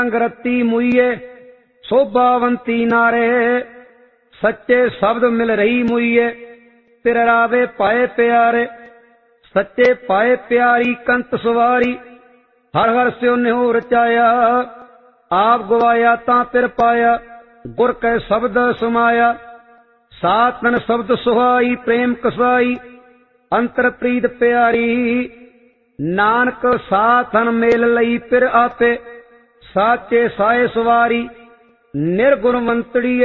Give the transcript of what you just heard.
रती मुइये शोभावंती नारे, सच्चे शब्द मिल रही मुइये तिर रावे पाए प्यारे। सच्चे पाए प्यारी कंत सवारी, हर हर स्यो निहो रचाया। आप गवाया ता पिर पाया, गुर कै शब्द समाया। सातन शब्द सुहाई प्रेम कसाई, अंतर प्रीत प्यारी। नानक साथन मेल लई पिर आपे, साचे साए सवारी। निर्गुणवंतड़ी